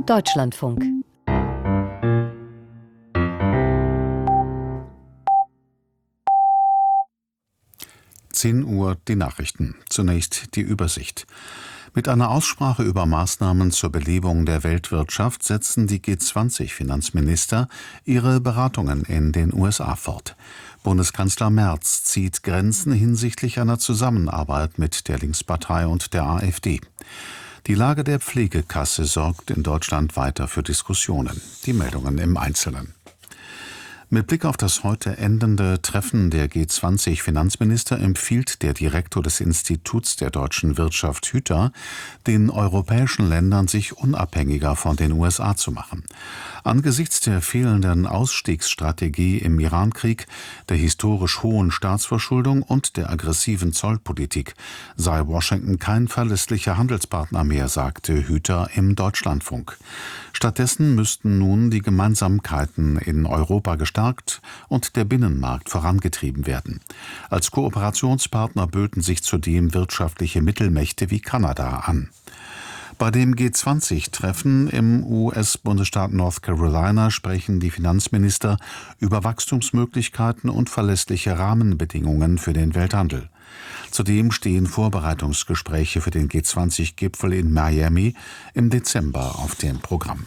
Deutschlandfunk. Uhr die Nachrichten. Zunächst die Übersicht. Mit einer Aussprache über Maßnahmen zur Belebung der Weltwirtschaft setzen die G20-Finanzminister ihre Beratungen in den USA fort. Bundeskanzler Merz zieht Grenzen hinsichtlich einer Zusammenarbeit mit der Linkspartei und der AfD. Die Lage der Pflegekasse sorgt in Deutschland weiter für Diskussionen. Die Meldungen im Einzelnen. Mit Blick auf das heute endende Treffen der G20-Finanzminister empfiehlt der Direktor des Instituts der deutschen Wirtschaft Hüter, den europäischen Ländern sich unabhängiger von den USA zu machen. Angesichts der fehlenden Ausstiegsstrategie im Irankrieg, der historisch hohen Staatsverschuldung und der aggressiven Zollpolitik sei Washington kein verlässlicher Handelspartner mehr, sagte Hüter im Deutschlandfunk. Stattdessen müssten nun die Gemeinsamkeiten in Europa gestärkt und der Binnenmarkt vorangetrieben werden. Als Kooperationspartner böten sich zudem wirtschaftliche Mittelmächte wie Kanada an. Bei dem G20-Treffen im US-Bundesstaat North Carolina sprechen die Finanzminister über Wachstumsmöglichkeiten und verlässliche Rahmenbedingungen für den Welthandel. Zudem stehen Vorbereitungsgespräche für den G20-Gipfel in Miami im Dezember auf dem Programm.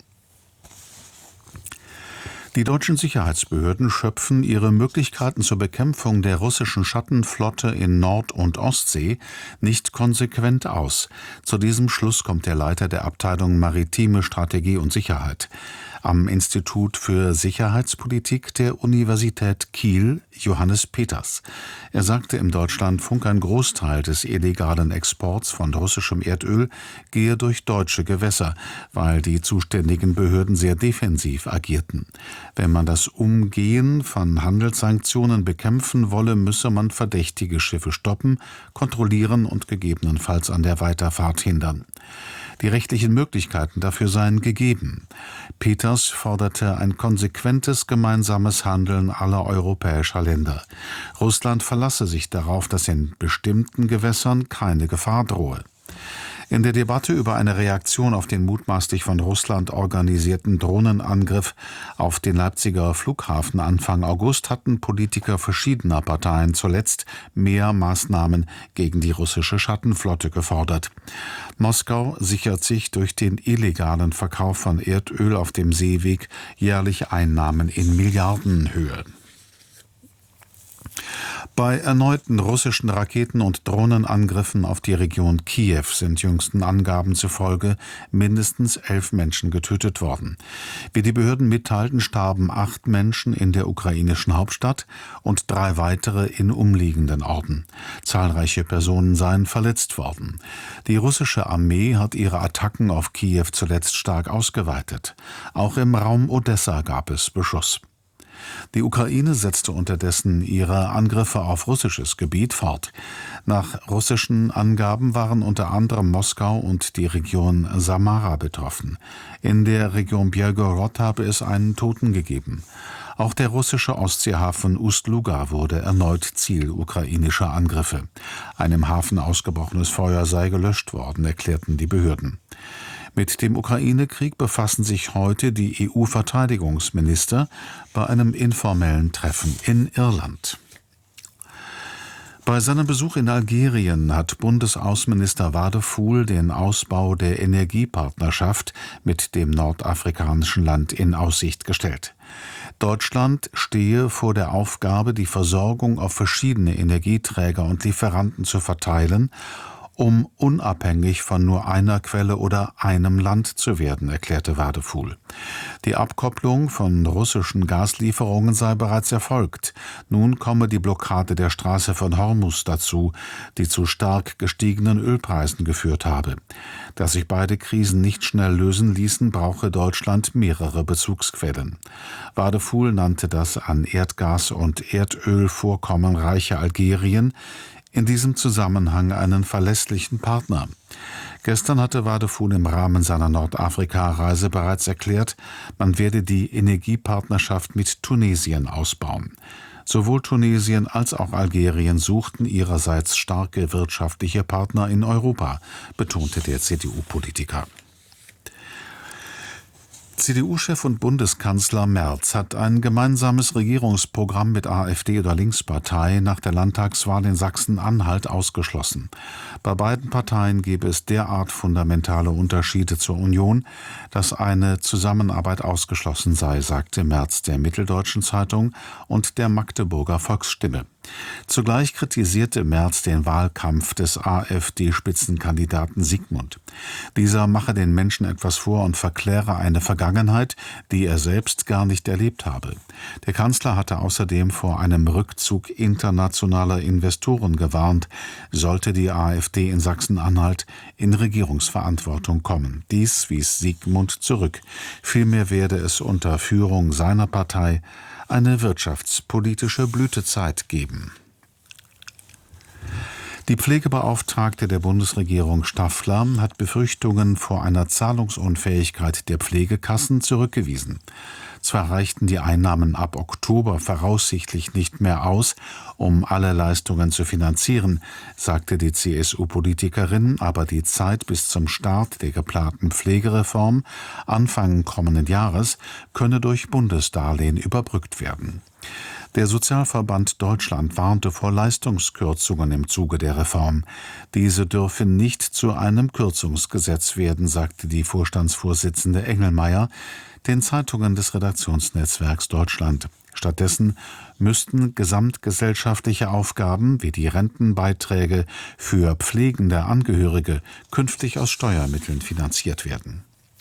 Die deutschen Sicherheitsbehörden schöpfen ihre Möglichkeiten zur Bekämpfung der russischen Schattenflotte in Nord- und Ostsee nicht konsequent aus. Zu diesem Schluss kommt der Leiter der Abteilung Maritime Strategie und Sicherheit am Institut für Sicherheitspolitik der Universität Kiel, Johannes Peters. Er sagte im Deutschlandfunk, ein Großteil des illegalen Exports von russischem Erdöl gehe durch deutsche Gewässer, weil die zuständigen Behörden sehr defensiv agierten. Wenn man das Umgehen von Handelssanktionen bekämpfen wolle, müsse man verdächtige Schiffe stoppen, kontrollieren und gegebenenfalls an der Weiterfahrt hindern. Die rechtlichen Möglichkeiten dafür seien gegeben. Peters forderte ein konsequentes gemeinsames Handeln aller europäischer Länder. Russland verlasse sich darauf, dass in bestimmten Gewässern keine Gefahr drohe. In der Debatte über eine Reaktion auf den mutmaßlich von Russland organisierten Drohnenangriff auf den Leipziger Flughafen Anfang August hatten Politiker verschiedener Parteien zuletzt mehr Maßnahmen gegen die russische Schattenflotte gefordert. Moskau sichert sich durch den illegalen Verkauf von Erdöl auf dem Seeweg jährlich Einnahmen in Milliardenhöhe. Bei erneuten russischen Raketen- und Drohnenangriffen auf die Region Kiew sind jüngsten Angaben zufolge mindestens 11 Menschen getötet worden. Wie die Behörden mitteilten, starben 8 Menschen in der ukrainischen Hauptstadt und 3 weitere in umliegenden Orten. Zahlreiche Personen seien verletzt worden. Die russische Armee hat ihre Attacken auf Kiew zuletzt stark ausgeweitet. Auch im Raum Odessa gab es Beschuss. Die Ukraine setzte unterdessen ihre Angriffe auf russisches Gebiet fort. Nach russischen Angaben waren unter anderem Moskau und die Region Samara betroffen. In der Region Belgorod habe es einen Toten gegeben. Auch der russische Ostseehafen Ust-Luga wurde erneut Ziel ukrainischer Angriffe. Ein im Hafen ausgebrochenes Feuer sei gelöscht worden, erklärten die Behörden. Mit dem Ukraine-Krieg befassen sich heute die EU-Verteidigungsminister bei einem informellen Treffen in Irland. Bei seinem Besuch in Algerien hat Bundesaußenminister Wadefuhl den Ausbau der Energiepartnerschaft mit dem nordafrikanischen Land in Aussicht gestellt. Deutschland stehe vor der Aufgabe, die Versorgung auf verschiedene Energieträger und Lieferanten zu verteilen, um unabhängig von nur einer Quelle oder einem Land zu werden, erklärte Wadefuhl. Die Abkopplung von russischen Gaslieferungen sei bereits erfolgt. Nun komme die Blockade der Straße von Hormuz dazu, die zu stark gestiegenen Ölpreisen geführt habe. Da sich beide Krisen nicht schnell lösen ließen, brauche Deutschland mehrere Bezugsquellen. Wadefuhl nannte das an Erdgas- und Erdölvorkommen reiche Algerien in diesem Zusammenhang einen verlässlichen Partner. Gestern hatte Wadefuhl im Rahmen seiner Nordafrika-Reise bereits erklärt, man werde die Energiepartnerschaft mit Tunesien ausbauen. Sowohl Tunesien als auch Algerien suchten ihrerseits starke wirtschaftliche Partner in Europa, betonte der CDU-Politiker. CDU-Chef und Bundeskanzler Merz hat ein gemeinsames Regierungsprogramm mit AfD oder Linkspartei nach der Landtagswahl in Sachsen-Anhalt ausgeschlossen. Bei beiden Parteien gebe es derart fundamentale Unterschiede zur Union, dass eine Zusammenarbeit ausgeschlossen sei, sagte Merz der Mitteldeutschen Zeitung und der Magdeburger Volksstimme. Zugleich kritisierte Merz den Wahlkampf des AfD-Spitzenkandidaten Sigmund. Dieser mache den Menschen etwas vor und verkläre eine Vergangenheit, die er selbst gar nicht erlebt habe. Der Kanzler hatte außerdem vor einem Rückzug internationaler Investoren gewarnt, sollte die AfD in Sachsen-Anhalt in Regierungsverantwortung kommen. Dies wies Sigmund zurück. Vielmehr werde es unter Führung seiner Partei eine wirtschaftspolitische Blütezeit geben. Die Pflegebeauftragte der Bundesregierung Staffler hat Befürchtungen vor einer Zahlungsunfähigkeit der Pflegekassen zurückgewiesen. Zwar reichten die Einnahmen ab Oktober voraussichtlich nicht mehr aus, um alle Leistungen zu finanzieren, sagte die CSU-Politikerin, aber die Zeit bis zum Start der geplanten Pflegereform Anfang kommenden Jahres könne durch Bundesdarlehen überbrückt werden. Der Sozialverband Deutschland warnte vor Leistungskürzungen im Zuge der Reform. Diese dürfen nicht zu einem Kürzungsgesetz werden, sagte die Vorstandsvorsitzende Engelmeier den Zeitungen des Redaktionsnetzwerks Deutschland. Stattdessen müssten gesamtgesellschaftliche Aufgaben wie die Rentenbeiträge für pflegende Angehörige künftig aus Steuermitteln finanziert werden.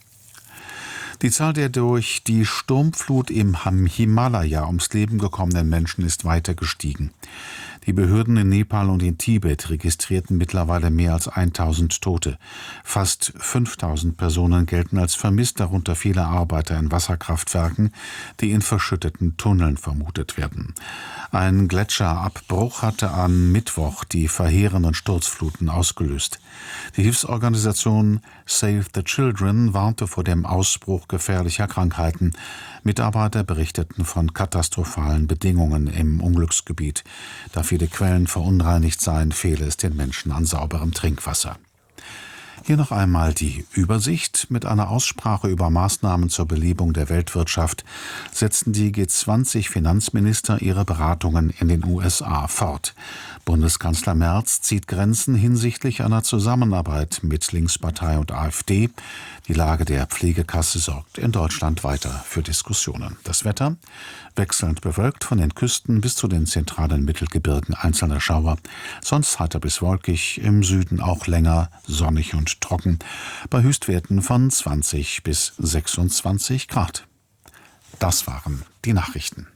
Die Zahl der durch die Sturmflut im Himalaya ums Leben gekommenen Menschen ist weiter gestiegen. Die Behörden in Nepal und in Tibet registrierten mittlerweile mehr als 1000 Tote. Fast 5000 Personen gelten als vermisst, darunter viele Arbeiter in Wasserkraftwerken, die in verschütteten Tunneln vermutet werden. Ein Gletscherabbruch hatte am Mittwoch die verheerenden Sturzfluten ausgelöst. Die Hilfsorganisation Save the Children warnte vor dem Ausbruch gefährlicher Krankheiten. Mitarbeiter berichteten von katastrophalen Bedingungen im Unglücksgebiet. Da viele Quellen verunreinigt seien, fehle es den Menschen an sauberem Trinkwasser. Hier noch einmal die Übersicht. Mit einer Aussprache über Maßnahmen zur Belebung der Weltwirtschaft setzten die G20-Finanzminister ihre Beratungen in den USA fort. Bundeskanzler Merz zieht Grenzen hinsichtlich einer Zusammenarbeit mit Linkspartei und AfD. Die Lage der Pflegekasse sorgt in Deutschland weiter für Diskussionen. Das Wetter: wechselnd bewölkt, von den Küsten bis zu den zentralen Mittelgebirgen einzelne Schauer. Sonst heiter bis wolkig, im Süden auch länger sonnig und trocken, bei Höchstwerten von 20 bis 26 Grad. Das waren die Nachrichten.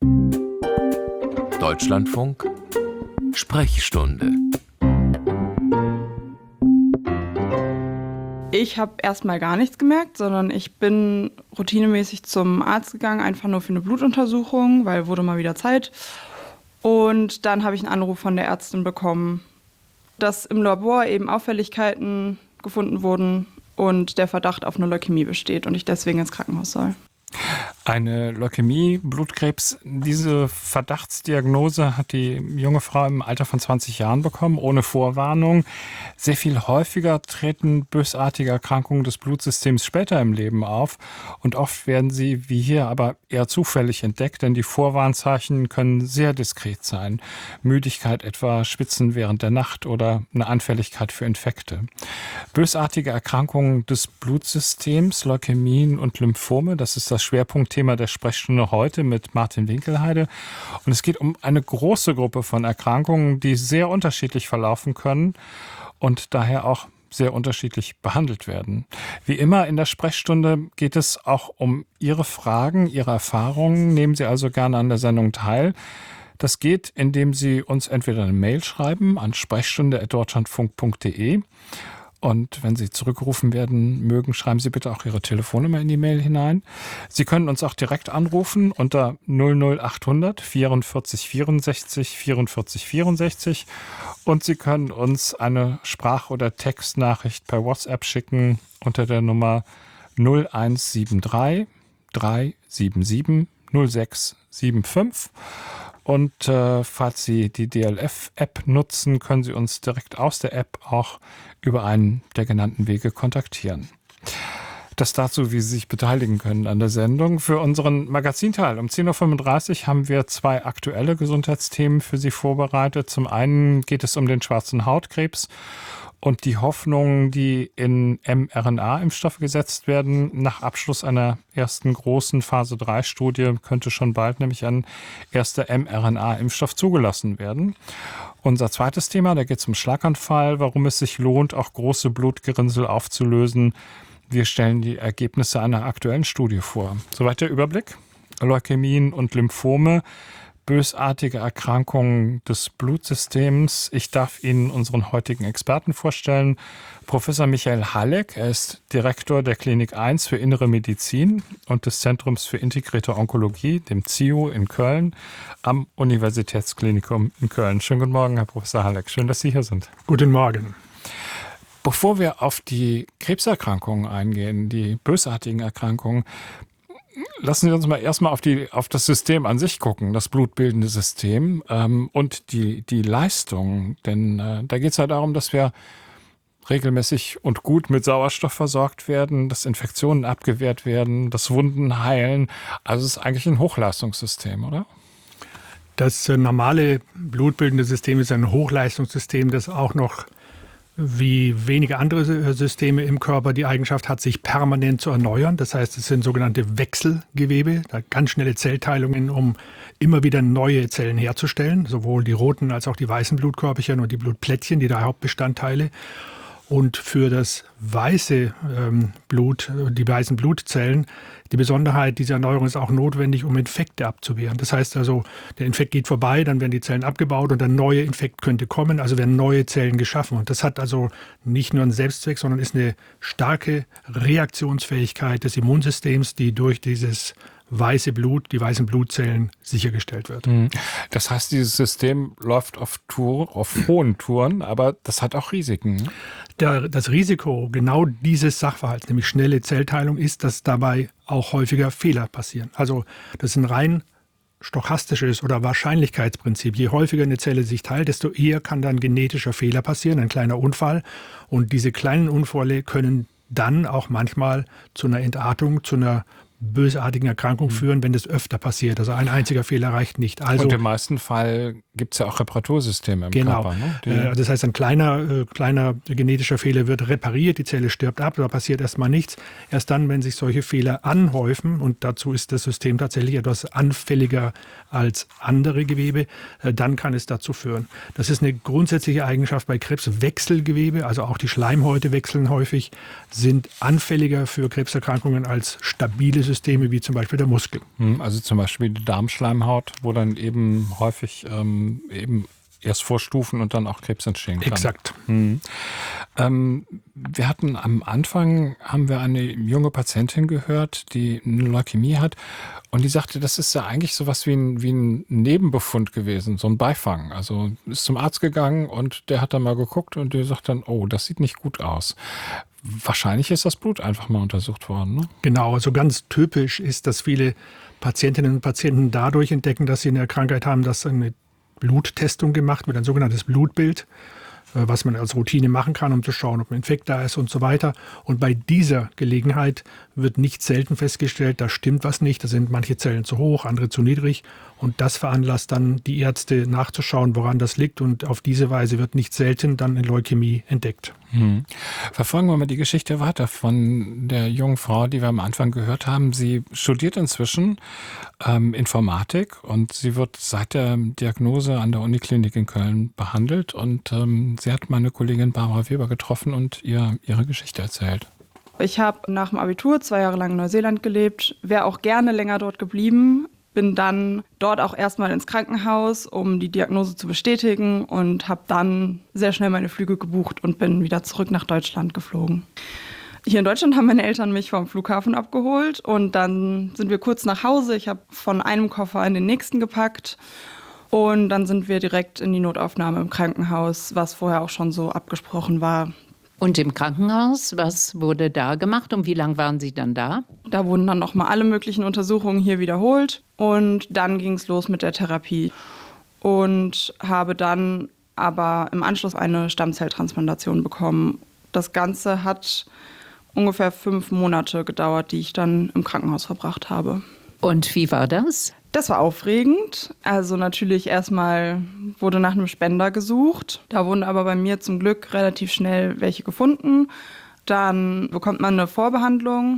Deutschlandfunk Sprechstunde. Ich habe erstmal gar nichts gemerkt, sondern ich bin routinemäßig zum Arzt gegangen, einfach nur für eine Blutuntersuchung, weil wurde mal wieder Zeit. Und dann habe ich einen Anruf von der Ärztin bekommen, dass im Labor eben Auffälligkeiten gefunden wurden und der Verdacht auf eine Leukämie besteht und ich deswegen ins Krankenhaus soll. Eine Leukämie, Blutkrebs, diese Verdachtsdiagnose hat die junge Frau im Alter von 20 Jahren bekommen, ohne Vorwarnung. Sehr viel häufiger treten bösartige Erkrankungen des Blutsystems später im Leben auf und oft werden sie, wie hier, aber eher zufällig entdeckt, denn die Vorwarnzeichen können sehr diskret sein. Müdigkeit etwa, Schwitzen während der Nacht oder eine Anfälligkeit für Infekte. Bösartige Erkrankungen des Blutsystems, Leukämien und Lymphome, das ist das Schwerpunktthema der Sprechstunde heute mit Martin Winkelheide. Und es geht um eine große Gruppe von Erkrankungen, die sehr unterschiedlich verlaufen können und daher auch sehr unterschiedlich behandelt werden. Wie immer in der Sprechstunde geht es auch um Ihre Fragen, Ihre Erfahrungen. Nehmen Sie also gerne an der Sendung teil. Das geht, indem Sie uns entweder eine Mail schreiben an sprechstunde@deutschlandfunk.de. Und wenn Sie zurückgerufen werden mögen, schreiben Sie bitte auch Ihre Telefonnummer in die Mail hinein. Sie können uns auch direkt anrufen unter 00800 44 64 44 64 und Sie können uns eine Sprach- oder Textnachricht per WhatsApp schicken unter der Nummer 0173 377 0675. Und falls Sie die DLF-App nutzen, können Sie uns direkt aus der App auch über einen der genannten Wege kontaktieren. Das dazu, wie Sie sich beteiligen können an der Sendung. Für unseren Magazinteil um 10.35 Uhr haben wir 2 aktuelle Gesundheitsthemen für Sie vorbereitet. Zum einen geht es um den schwarzen Hautkrebs und die Hoffnungen, die in mRNA-Impfstoffe gesetzt werden. Nach Abschluss einer ersten großen Phase-3-Studie könnte schon bald nämlich ein erster mRNA-Impfstoff zugelassen werden. Unser zweites Thema, da geht es um Schlaganfall, warum es sich lohnt, auch große Blutgerinnsel aufzulösen. Wir stellen die Ergebnisse einer aktuellen Studie vor. Soweit der Überblick. Leukämien und Lymphome, bösartige Erkrankungen des Blutsystems. Ich darf Ihnen unseren heutigen Experten vorstellen. Professor Michael Halleck, er ist Direktor der Klinik 1 für Innere Medizin und des Zentrums für Integrierte Onkologie, dem ZIO in Köln, am Universitätsklinikum in Köln. Schönen guten Morgen, Herr Professor Halleck. Schön, dass Sie hier sind. Guten Morgen. Bevor wir auf die Krebserkrankungen eingehen, die bösartigen Erkrankungen, lassen Sie uns mal erstmal auf das System an sich gucken, das blutbildende System und die Leistung. Denn da geht es ja darum, dass wir regelmäßig und gut mit Sauerstoff versorgt werden, dass Infektionen abgewehrt werden, dass Wunden heilen. Also es ist eigentlich ein Hochleistungssystem, oder? Das normale blutbildende System ist ein Hochleistungssystem, das auch noch wie wenige andere Systeme im Körper die Eigenschaft hat, sich permanent zu erneuern. Das heißt, es sind sogenannte Wechselgewebe, ganz schnelle Zellteilungen, um immer wieder neue Zellen herzustellen, sowohl die roten als auch die weißen Blutkörperchen und die Blutplättchen, die Hauptbestandteile. Und für das weiße Blut, die weißen Blutzellen, die Besonderheit dieser Erneuerung ist auch notwendig, um Infekte abzuwehren. Das heißt also, der Infekt geht vorbei, dann werden die Zellen abgebaut und ein neuer Infekt könnte kommen, also werden neue Zellen geschaffen. Und das hat also nicht nur einen Selbstzweck, sondern ist eine starke Reaktionsfähigkeit des Immunsystems, die durch dieses weiße Blut, die weißen Blutzellen sichergestellt wird. Das heißt, dieses System läuft auf hohen Touren, aber das hat auch Risiken. Das Risiko genau dieses Sachverhalts, nämlich schnelle Zellteilung, ist, dass dabei auch häufiger Fehler passieren. Also das ist ein rein stochastisches oder Wahrscheinlichkeitsprinzip. Je häufiger eine Zelle sich teilt, desto eher kann dann genetischer Fehler passieren, ein kleiner Unfall. Und diese kleinen Unfälle können dann auch manchmal zu einer Entartung, zu einer bösartigen Erkrankung führen, wenn das öfter passiert. Also ein einziger Fehler reicht nicht. Also, und im meisten Fall gibt es ja auch Reparatursysteme im Körper. Ne? Das heißt, ein kleiner genetischer Fehler wird repariert, die Zelle stirbt ab, da passiert erstmal nichts. Erst dann, wenn sich solche Fehler anhäufen, und dazu ist das System tatsächlich etwas anfälliger als andere Gewebe, dann kann es dazu führen. Das ist eine grundsätzliche Eigenschaft bei Krebswechselgewebe, also auch die Schleimhäute wechseln häufig, sind anfälliger für Krebserkrankungen als stabile Systeme wie zum Beispiel der Muskel. Also zum Beispiel die Darmschleimhaut, wo dann eben häufig eben erst Vorstufen und dann auch Krebs entstehen kann. Exakt. Wir hatten am Anfang, haben wir eine junge Patientin gehört, die eine Leukämie hat und die sagte, das ist ja eigentlich sowas wie ein Nebenbefund gewesen, so ein Beifang. Also ist zum Arzt gegangen und der hat dann mal geguckt und der sagt dann, oh, das sieht nicht gut aus. Wahrscheinlich ist das Blut einfach mal untersucht worden, ne? Genau, also ganz typisch ist, dass viele Patientinnen und Patienten dadurch entdecken, dass sie eine Krankheit haben, dass eine Bluttestung gemacht wird, ein sogenanntes Blutbild, was man als Routine machen kann, um zu schauen, ob ein Infekt da ist und so weiter. Und bei dieser Gelegenheit wird nicht selten festgestellt, da stimmt was nicht, da sind manche Zellen zu hoch, andere zu niedrig. Und das veranlasst dann die Ärzte nachzuschauen, woran das liegt. Und auf diese Weise wird nicht selten dann eine Leukämie entdeckt. Verfolgen wir mal die Geschichte weiter von der jungen Frau, die wir am Anfang gehört haben. Sie studiert inzwischen Informatik und sie wird seit der Diagnose an der Uniklinik in Köln behandelt. Und sie hat meine Kollegin Barbara Weber getroffen und ihr ihre Geschichte erzählt. Ich habe nach dem Abitur 2 Jahre lang in Neuseeland gelebt, wäre auch gerne länger dort geblieben. Bin dann dort auch erstmal ins Krankenhaus, um die Diagnose zu bestätigen und habe dann sehr schnell meine Flüge gebucht und bin wieder zurück nach Deutschland geflogen. Hier in Deutschland haben meine Eltern mich vom Flughafen abgeholt und dann sind wir kurz nach Hause. Ich habe von einem Koffer in den nächsten gepackt und dann sind wir direkt in die Notaufnahme im Krankenhaus, was vorher auch schon so abgesprochen war. Und im Krankenhaus, was wurde da gemacht und wie lange waren Sie dann da? Da wurden dann nochmal alle möglichen Untersuchungen hier wiederholt und dann ging es los mit der Therapie und habe dann aber im Anschluss eine Stammzelltransplantation bekommen. Das Ganze hat ungefähr 5 Monate gedauert, die ich dann im Krankenhaus verbracht habe. Und wie war das? Das war aufregend. Also natürlich erstmal wurde nach einem Spender gesucht. Da wurden aber bei mir zum Glück relativ schnell welche gefunden. Dann bekommt man eine Vorbehandlung.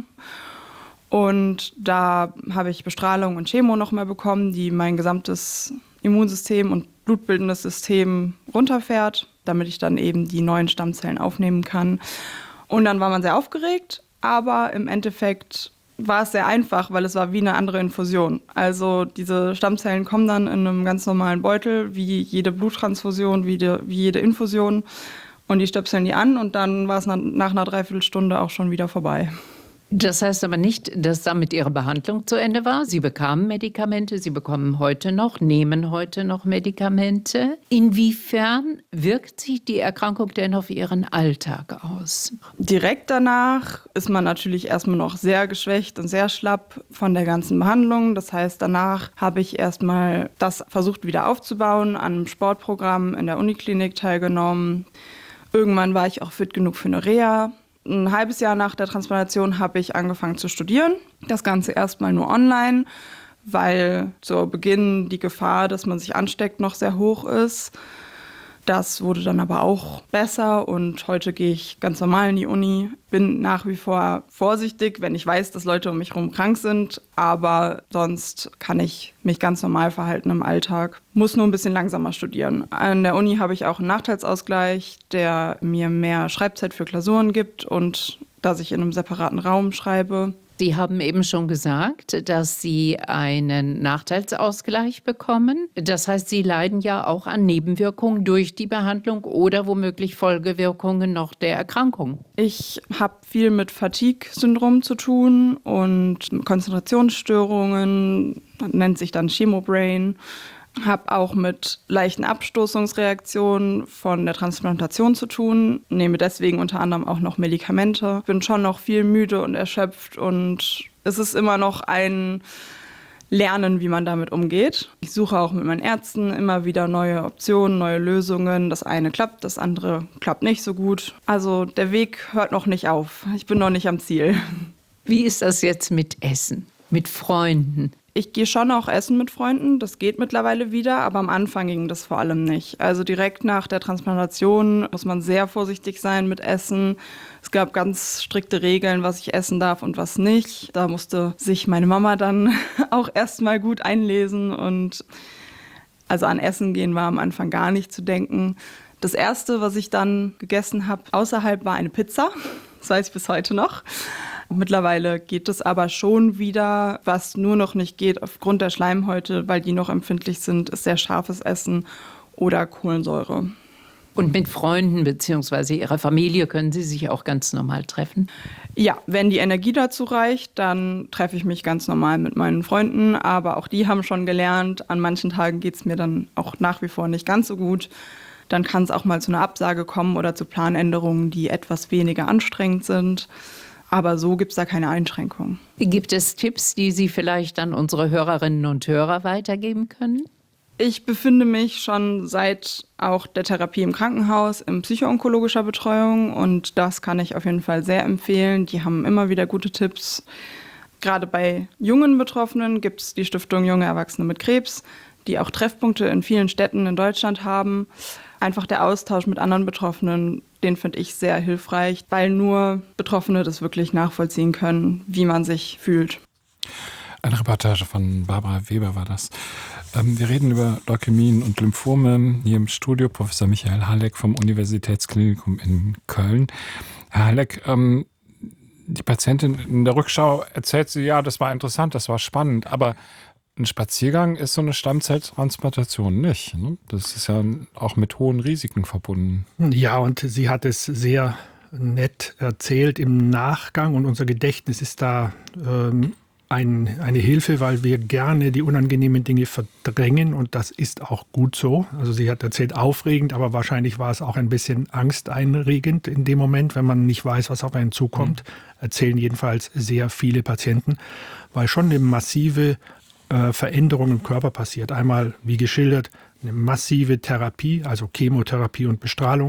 Und da habe ich Bestrahlung und Chemo noch mal bekommen, die mein gesamtes Immunsystem und blutbildendes System runterfährt, damit ich dann eben die neuen Stammzellen aufnehmen kann. Und dann war man sehr aufgeregt, aber im Endeffekt war es sehr einfach, weil es war wie eine andere Infusion. Also diese Stammzellen kommen dann in einem ganz normalen Beutel, wie jede Bluttransfusion, wie jede Infusion. Und die stöpseln die an und dann war es nach einer Dreiviertelstunde auch schon wieder vorbei. Das heißt aber nicht, dass damit Ihre Behandlung zu Ende war. Sie bekamen Medikamente, Sie bekommen heute noch, nehmen heute noch Medikamente. Inwiefern wirkt sich die Erkrankung denn auf Ihren Alltag aus? Direkt danach ist man natürlich erstmal noch sehr geschwächt und sehr schlapp von der ganzen Behandlung. Das heißt, danach habe ich erstmal das versucht wieder aufzubauen, an einem Sportprogramm in der Uniklinik teilgenommen. Irgendwann war ich auch fit genug für eine Reha. Ein halbes Jahr nach der Transplantation habe ich angefangen zu studieren. Das Ganze erstmal nur online, weil zu Beginn die Gefahr, dass man sich ansteckt, noch sehr hoch ist. Das wurde dann aber auch besser und heute gehe ich ganz normal in die Uni. Bin nach wie vor vorsichtig, wenn ich weiß, dass Leute um mich herum krank sind, aber sonst kann ich mich ganz normal verhalten im Alltag. Muss nur ein bisschen langsamer studieren. An der Uni habe ich auch einen Nachteilsausgleich, der mir mehr Schreibzeit für Klausuren gibt und dass ich in einem separaten Raum schreibe. Sie haben eben schon gesagt, dass Sie einen Nachteilsausgleich bekommen. Das heißt, Sie leiden ja auch an Nebenwirkungen durch die Behandlung oder womöglich Folgewirkungen noch der Erkrankung. Ich habe viel mit Fatigue-Syndrom zu tun und Konzentrationsstörungen, das nennt sich dann Chemobrain. Habe auch mit leichten Abstoßungsreaktionen von der Transplantation zu tun, nehme deswegen unter anderem auch noch Medikamente. Bin schon noch viel müde und erschöpft und es ist immer noch ein Lernen, wie man damit umgeht. Ich suche auch mit meinen Ärzten immer wieder neue Optionen, neue Lösungen. Das eine klappt, das andere klappt nicht so gut. Also der Weg hört noch nicht auf. Ich bin noch nicht am Ziel. Wie ist das jetzt mit Essen, mit Freunden? Ich gehe schon auch essen mit Freunden, das geht mittlerweile wieder, aber am Anfang ging das vor allem nicht. Also direkt nach der Transplantation muss man sehr vorsichtig sein mit Essen. Es gab ganz strikte Regeln, was ich essen darf und was nicht. Da musste sich meine Mama dann auch erstmal gut einlesen und also an Essen gehen war am Anfang gar nicht zu denken. Das erste, was ich dann gegessen habe außerhalb, war eine Pizza. Das weiß ich bis heute noch. Mittlerweile geht es aber schon wieder. Was nur noch nicht geht aufgrund der Schleimhäute, weil die noch empfindlich sind, ist sehr scharfes Essen oder Kohlensäure. Und mit Freunden bzw. Ihrer Familie können Sie sich auch ganz normal treffen? Ja, wenn die Energie dazu reicht, dann treffe ich mich ganz normal mit meinen Freunden. Aber auch die haben schon gelernt, an manchen Tagen geht es mir dann auch nach wie vor nicht ganz so gut. Dann kann es auch mal zu einer Absage kommen oder zu Planänderungen, die etwas weniger anstrengend sind. Aber so gibt es da keine Einschränkungen. Gibt es Tipps, die Sie vielleicht an unsere Hörerinnen und Hörer weitergeben können? Ich befinde mich schon seit auch der Therapie im Krankenhaus in psychoonkologischer Betreuung und das kann ich auf jeden Fall sehr empfehlen. Die haben immer wieder gute Tipps. Gerade bei jungen Betroffenen gibt es die Stiftung Junge Erwachsene mit Krebs, die auch Treffpunkte in vielen Städten in Deutschland haben. Einfach der Austausch mit anderen Betroffenen, den finde ich sehr hilfreich, weil nur Betroffene das wirklich nachvollziehen können, wie man sich fühlt. Eine Reportage von Barbara Weber war das. Wir reden über Leukämien und Lymphome hier im Studio. Professor Michael Halleck vom Universitätsklinikum in Köln. Herr Halleck, die Patientin in der Rückschau erzählt sie, ja, das war interessant, das war spannend, aber ein Spaziergang ist so eine Stammzelltransplantation nicht. Ne? Das ist ja auch mit hohen Risiken verbunden. Ja, und sie hat es sehr nett erzählt im Nachgang und unser Gedächtnis ist da eine Hilfe, weil wir gerne die unangenehmen Dinge verdrängen und das ist auch gut so. Also sie hat erzählt, aufregend, aber wahrscheinlich war es auch ein bisschen angsteinregend in dem Moment, wenn man nicht weiß, was auf einen zukommt. Erzählen jedenfalls sehr viele Patienten, weil schon eine massive Veränderung im Körper passiert. Einmal, wie geschildert, eine massive Therapie, also Chemotherapie und Bestrahlung,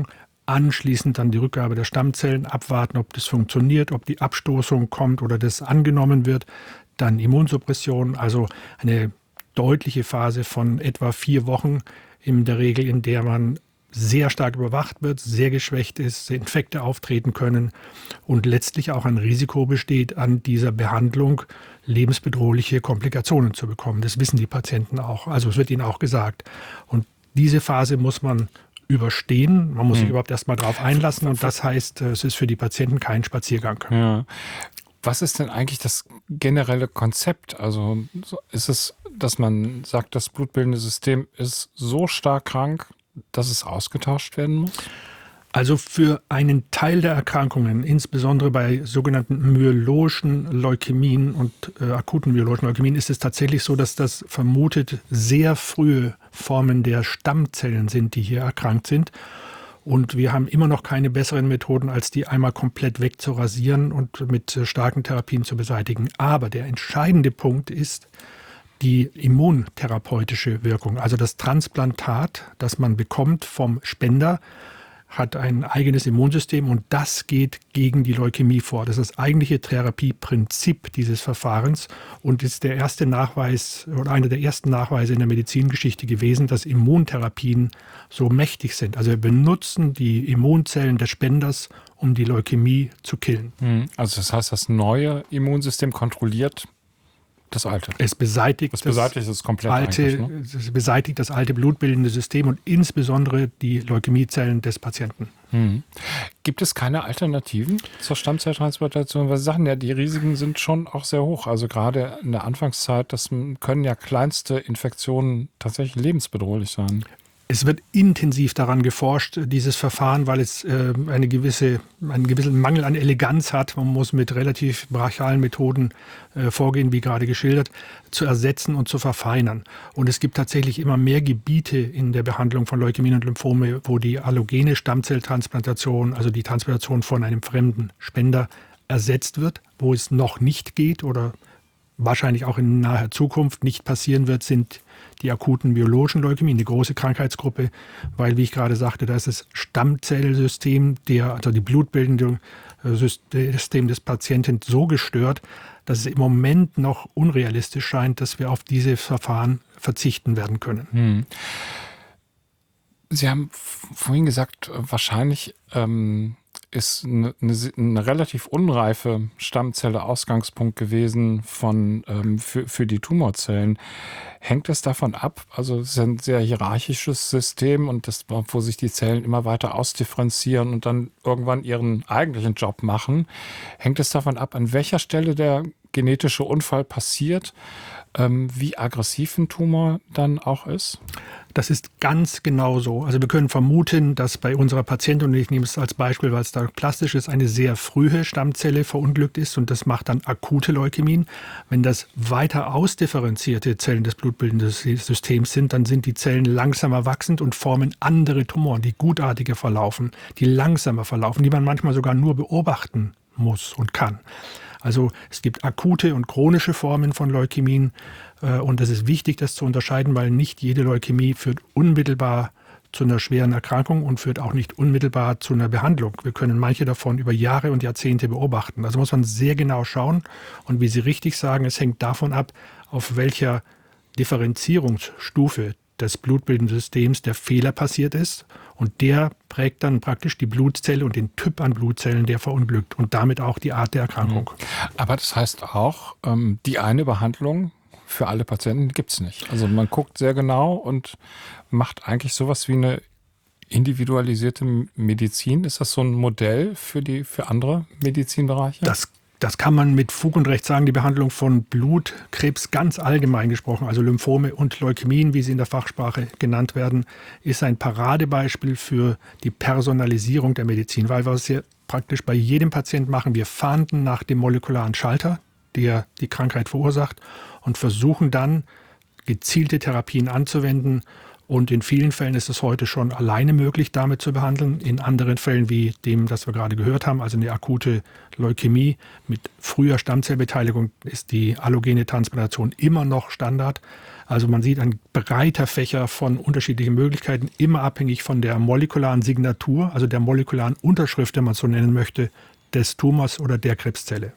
anschließend dann die Rückgabe der Stammzellen, abwarten, ob das funktioniert, ob die Abstoßung kommt oder das angenommen wird, dann Immunsuppression, also eine deutliche Phase von etwa 4 Wochen in der Regel, in der man sehr stark überwacht wird, sehr geschwächt ist, Infekte auftreten können und letztlich auch ein Risiko besteht, an dieser Behandlung lebensbedrohliche Komplikationen zu bekommen. Das wissen die Patienten auch, also es wird ihnen auch gesagt. Und diese Phase muss man überstehen, man muss sich überhaupt erst mal drauf einlassen und das heißt, es ist für die Patienten kein Spaziergang. Ja. Was ist denn eigentlich das generelle Konzept? Also ist es, dass man sagt, das blutbildende System ist so stark krank, dass es ausgetauscht werden muss? Also für einen Teil der Erkrankungen, insbesondere bei sogenannten myologischen Leukämien und akuten myologischen Leukämien, ist es tatsächlich so, dass das vermutet sehr frühe Formen der Stammzellen sind, die hier erkrankt sind. Und wir haben immer noch keine besseren Methoden, als die einmal komplett wegzurasieren und mit starken Therapien zu beseitigen. Aber der entscheidende Punkt ist die immuntherapeutische Wirkung. Also das Transplantat, das man bekommt vom Spender, hat ein eigenes Immunsystem und das geht gegen die Leukämie vor. Das ist das eigentliche Therapieprinzip dieses Verfahrens und ist der erste Nachweis oder einer der ersten Nachweise in der Medizingeschichte gewesen, dass Immuntherapien so mächtig sind. Also wir benutzen die Immunzellen des Spenders, um die Leukämie zu killen. Also das heißt, das neue Immunsystem kontrolliert das alte. Es beseitigt es komplett es beseitigt das alte blutbildende System und insbesondere die Leukämiezellen des Patienten. Gibt es keine Alternativen zur Stammzelltransplantation? Weil Sie sagen ja, die Risiken sind schon auch sehr hoch. Also gerade in der Anfangszeit, können ja kleinste Infektionen tatsächlich lebensbedrohlich sein. Es wird intensiv daran geforscht, dieses Verfahren, weil es einen gewissen Mangel an Eleganz hat. Man muss mit relativ brachialen Methoden vorgehen, wie gerade geschildert, zu ersetzen und zu verfeinern. Und es gibt tatsächlich immer mehr Gebiete in der Behandlung von Leukämien und Lymphome, wo die allogene Stammzelltransplantation, also die Transplantation von einem fremden Spender, ersetzt wird. Wo es noch nicht geht oder wahrscheinlich auch in naher Zukunft nicht passieren wird, sind die akuten myologischen Leukämien, die große Krankheitsgruppe, weil, wie ich gerade sagte, da ist das Stammzellsystem, also die blutbildende System des Patienten so gestört, dass es im Moment noch unrealistisch scheint, dass wir auf diese Verfahren verzichten werden können. Sie haben vorhin gesagt, wahrscheinlich ist eine relativ unreife Stammzelle Ausgangspunkt gewesen für die Tumorzellen. Hängt es davon ab? Also es ist ein sehr hierarchisches System und wo sich die Zellen immer weiter ausdifferenzieren und dann irgendwann ihren eigentlichen Job machen. Hängt es davon ab, an welcher Stelle der genetische Unfall passiert, wie aggressiv ein Tumor dann auch ist? Das ist ganz genau so. Also wir können vermuten, dass bei unserer Patientin, und ich nehme es als Beispiel, weil es da plastisch ist, eine sehr frühe Stammzelle verunglückt ist und das macht dann akute Leukämien. Wenn das weiter ausdifferenzierte Zellen des blutbildenden Systems sind, dann sind die Zellen langsamer wachsend und formen andere Tumoren, die gutartiger verlaufen, die langsamer verlaufen, die man manchmal sogar nur beobachten muss und kann. Also es gibt akute und chronische Formen von Leukämien und es ist wichtig, das zu unterscheiden, weil nicht jede Leukämie führt unmittelbar zu einer schweren Erkrankung und führt auch nicht unmittelbar zu einer Behandlung. Wir können manche davon über Jahre und Jahrzehnte beobachten. Also muss man sehr genau schauen und wie Sie richtig sagen, es hängt davon ab, auf welcher Differenzierungsstufe des blutbildenden Systems der Fehler passiert ist und der prägt dann praktisch die Blutzelle und den Typ an Blutzellen, der verunglückt und damit auch die Art der Erkrankung. Aber das heißt auch, die eine Behandlung für alle Patienten gibt es nicht. Also man guckt sehr genau und macht eigentlich sowas wie eine individualisierte Medizin. Ist das so ein Modell für andere Medizinbereiche? Das kann man mit Fug und Recht sagen, die Behandlung von Blutkrebs ganz allgemein gesprochen, also Lymphome und Leukämien, wie sie in der Fachsprache genannt werden, ist ein Paradebeispiel für die Personalisierung der Medizin, weil wir es hier praktisch bei jedem Patienten machen. Wir fahnden nach dem molekularen Schalter, der die Krankheit verursacht und versuchen dann gezielte Therapien anzuwenden. Und in vielen Fällen ist es heute schon alleine möglich, damit zu behandeln. In anderen Fällen, wie dem, das wir gerade gehört haben, also eine akute Leukämie mit früher Stammzellbeteiligung, ist die allogene Transplantation immer noch Standard. Also man sieht ein breiter Fächer von unterschiedlichen Möglichkeiten, immer abhängig von der molekularen Signatur, also der molekularen Unterschrift, wenn man es so nennen möchte, des Tumors oder der Krebszelle.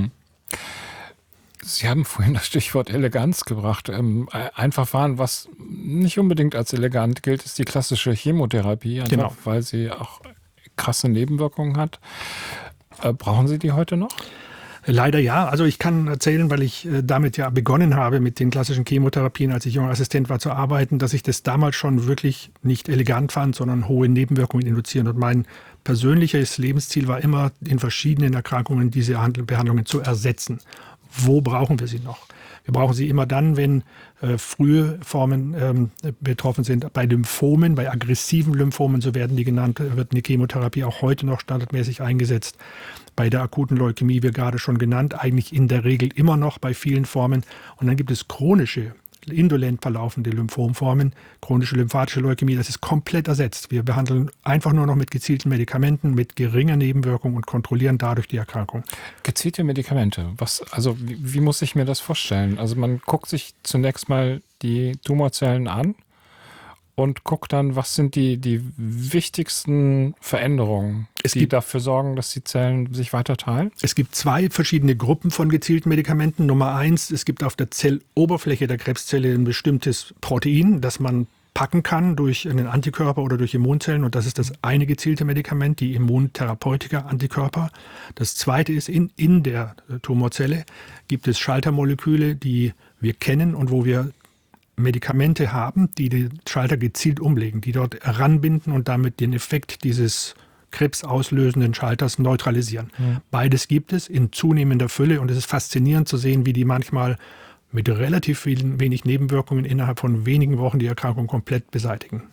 Sie haben vorhin das Stichwort Eleganz gebracht. Ein Verfahren, was nicht unbedingt als elegant gilt, ist die klassische Chemotherapie, einfach Genau. weil sie auch krasse Nebenwirkungen hat. Brauchen Sie die heute noch? Leider ja. Also ich kann erzählen, weil ich damit ja begonnen habe, mit den klassischen Chemotherapien, als ich junger Assistent war, zu arbeiten, dass ich das damals schon wirklich nicht elegant fand, sondern hohe Nebenwirkungen induzieren. Und mein persönliches Lebensziel war immer, in verschiedenen Erkrankungen diese Behandlungen zu ersetzen. Wo brauchen wir sie noch? Wir brauchen sie immer dann, wenn frühe Formen betroffen sind. Bei Lymphomen, bei aggressiven Lymphomen, so werden die genannt, wird eine Chemotherapie auch heute noch standardmäßig eingesetzt. Bei der akuten Leukämie, wie gerade schon genannt, eigentlich in der Regel immer noch bei vielen Formen. Und dann gibt es chronische, indolent verlaufende Lymphomformen, chronische lymphatische Leukämie, das ist komplett ersetzt. Wir behandeln einfach nur noch mit gezielten Medikamenten, mit geringer Nebenwirkung und kontrollieren dadurch die Erkrankung. Gezielte Medikamente. Wie muss ich mir das vorstellen? Also man guckt sich zunächst mal die Tumorzellen an und guckt dann, was sind die wichtigsten Veränderungen, die dafür sorgen, dass die Zellen sich weiter teilen? Es gibt zwei verschiedene Gruppen von gezielten Medikamenten. Nummer 1, es gibt auf der Zelloberfläche der Krebszelle ein bestimmtes Protein, das man packen kann durch einen Antikörper oder durch Immunzellen. Und das ist das eine gezielte Medikament, die Immuntherapeutika-Antikörper. Das zweite ist, in der Tumorzelle gibt es Schaltermoleküle, die wir kennen und wo wir Medikamente haben, die den Schalter gezielt umlegen, die dort heranbinden und damit den Effekt dieses krebsauslösenden Schalters neutralisieren. Beides gibt es in zunehmender Fülle und es ist faszinierend zu sehen, wie die manchmal mit relativ wenig Nebenwirkungen innerhalb von wenigen Wochen die Erkrankung komplett beseitigen.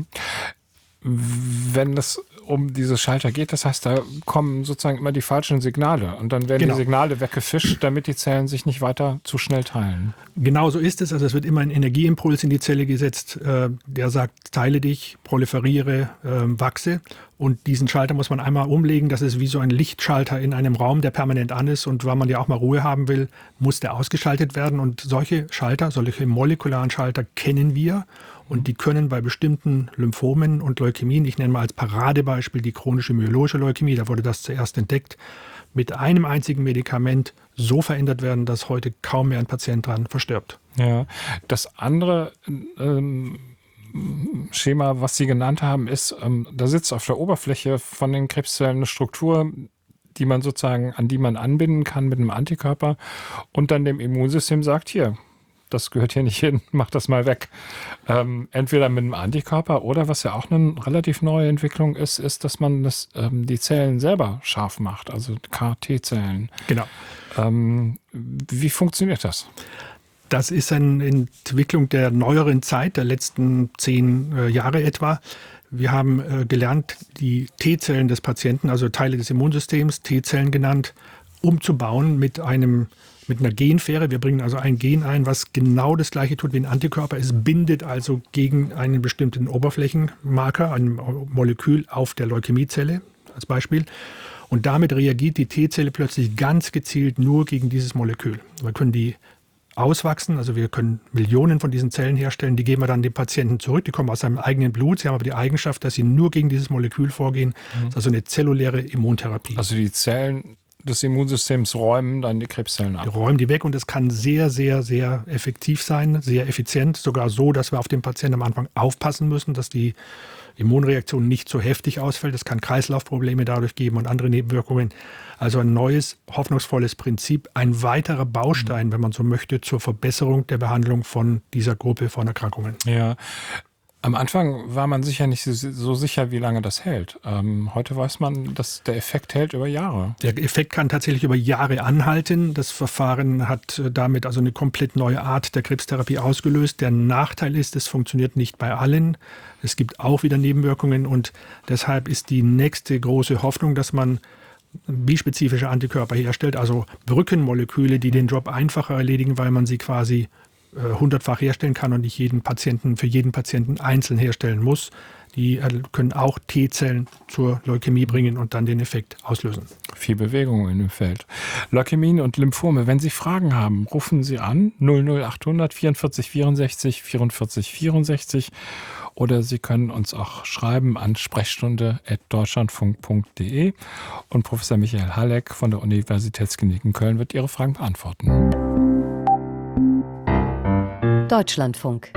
Wenn es um diese Schalter geht, das heißt, da kommen sozusagen immer die falschen Signale und dann werden die Signale weggefischt, damit die Zellen sich nicht weiter zu schnell teilen. Genau so ist es. Also es wird immer ein Energieimpuls in die Zelle gesetzt, der sagt, teile dich, proliferiere, wachse. Und diesen Schalter muss man einmal umlegen. Das ist wie so ein Lichtschalter in einem Raum, der permanent an ist. Und weil man ja auch mal Ruhe haben will, muss der ausgeschaltet werden. Und solche Schalter, solche molekularen Schalter kennen wir. Und die können bei bestimmten Lymphomen und Leukämien, ich nenne mal als Paradebeispiel die chronische myeloische Leukämie, da wurde das zuerst entdeckt, mit einem einzigen Medikament so verändert werden, dass heute kaum mehr ein Patient dran verstirbt. Ja, das andere Schema, was Sie genannt haben, ist, da sitzt auf der Oberfläche von den Krebszellen eine Struktur, die man sozusagen, an die man anbinden kann mit einem Antikörper und dann dem Immunsystem sagt, hier, das gehört hier nicht hin, mach das mal weg. Entweder mit einem Antikörper oder, was ja auch eine relativ neue Entwicklung ist, dass man die Zellen selber scharf macht, also KT-Zellen. Genau. Wie funktioniert das? Das ist eine Entwicklung der neueren Zeit, der letzten 10 Jahre etwa. Wir haben gelernt, die T-Zellen des Patienten, also Teile des Immunsystems, T-Zellen genannt, umzubauen mit einer Genfähre. Wir bringen also ein Gen ein, was genau das Gleiche tut wie ein Antikörper. Es bindet also gegen einen bestimmten Oberflächenmarker, ein Molekül auf der Leukämiezelle als Beispiel. Und damit reagiert die T-Zelle plötzlich ganz gezielt nur gegen dieses Molekül. Wir können die auswachsen, also wir können Millionen von diesen Zellen herstellen, die geben wir dann dem Patienten zurück, die kommen aus seinem eigenen Blut, sie haben aber die Eigenschaft, dass sie nur gegen dieses Molekül vorgehen. Das ist also eine zelluläre Immuntherapie. Also die Zellen des Immunsystems räumen dann die Krebszellen ab. Wir räumen die weg und es kann sehr, sehr, sehr effektiv sein, sehr effizient, sogar so, dass wir auf den Patienten am Anfang aufpassen müssen, dass die Immunreaktion nicht so heftig ausfällt. Es kann Kreislaufprobleme dadurch geben und andere Nebenwirkungen. Also ein neues, hoffnungsvolles Prinzip, ein weiterer Baustein, wenn man so möchte, zur Verbesserung der Behandlung von dieser Gruppe von Erkrankungen. Ja. Am Anfang war man sich ja nicht so sicher, wie lange das hält. Heute weiß man, dass der Effekt hält über Jahre. Der Effekt kann tatsächlich über Jahre anhalten. Das Verfahren hat damit also eine komplett neue Art der Krebstherapie ausgelöst. Der Nachteil ist, es funktioniert nicht bei allen. Es gibt auch wieder Nebenwirkungen und deshalb ist die nächste große Hoffnung, dass man bispezifische Antikörper herstellt, also Brückenmoleküle, die den Job einfacher erledigen, weil man sie quasi hundertfach herstellen kann und nicht für jeden Patienten einzeln herstellen muss. Die können auch T-Zellen zur Leukämie bringen und dann den Effekt auslösen. Viel Bewegung in dem Feld. Leukämien und Lymphome. Wenn Sie Fragen haben, rufen Sie an 00800 44 64 44 64 oder Sie können uns auch schreiben an sprechstunde@deutschlandfunk.de und Professor Michael Halleck von der Universitätsklinik in Köln wird Ihre Fragen beantworten. Deutschlandfunk.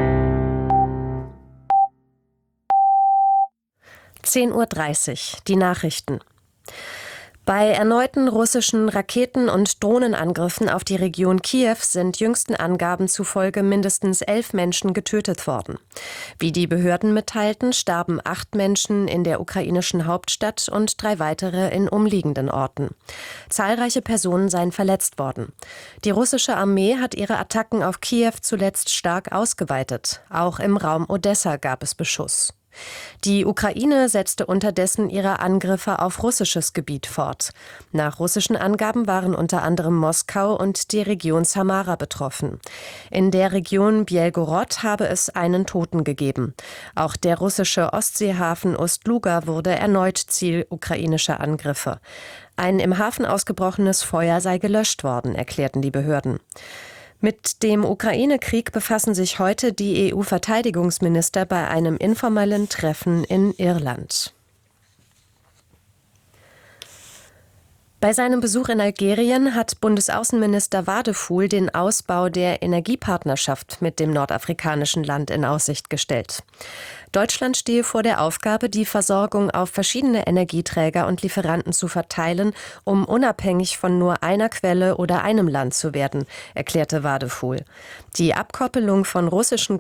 10:30 Uhr, die Nachrichten. Bei erneuten russischen Raketen- und Drohnenangriffen auf die Region Kiew sind jüngsten Angaben zufolge mindestens 11 Menschen getötet worden. Wie die Behörden mitteilten, starben 8 Menschen in der ukrainischen Hauptstadt und 3 weitere in umliegenden Orten. Zahlreiche Personen seien verletzt worden. Die russische Armee hat ihre Attacken auf Kiew zuletzt stark ausgeweitet. Auch im Raum Odessa gab es Beschuss. Die Ukraine setzte unterdessen ihre Angriffe auf russisches Gebiet fort. Nach russischen Angaben waren unter anderem Moskau und die Region Samara betroffen. In der Region Bielgorod habe es einen Toten gegeben. Auch der russische Ostseehafen Ust-Luga wurde erneut Ziel ukrainischer Angriffe. Ein im Hafen ausgebrochenes Feuer sei gelöscht worden, erklärten die Behörden. Mit dem Ukraine-Krieg befassen sich heute die EU-Verteidigungsminister bei einem informellen Treffen in Irland. Bei seinem Besuch in Algerien hat Bundesaußenminister Wadefuhl den Ausbau der Energiepartnerschaft mit dem nordafrikanischen Land in Aussicht gestellt. Deutschland stehe vor der Aufgabe, die Versorgung auf verschiedene Energieträger und Lieferanten zu verteilen, um unabhängig von nur einer Quelle oder einem Land zu werden, erklärte Wadefuhl. Die Abkoppelung von russischen